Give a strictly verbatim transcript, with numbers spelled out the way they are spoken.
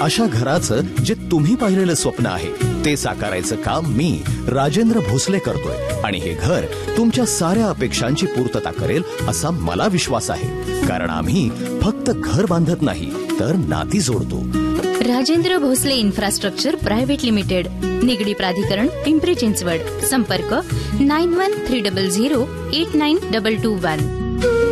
अशा घराचं जे तुम्ही पाहिलेलं स्वप्न आहे ते साकारायचं काम मी राजेंद्र भोसले करतोय आणि हे घर तुमच्या साऱ्या अपेक्षांची पूर्तता करेल असा मला विश्वास आहे, कारण आम्ही फक्त घर बांधत नाही तर नाती जोडतो. Rajendra Bhosale infrastructure private limited, Nigdi प्राधिकरण, पिंपरी चिंचवड. संपर्क nine one three double zero eight nine double two one.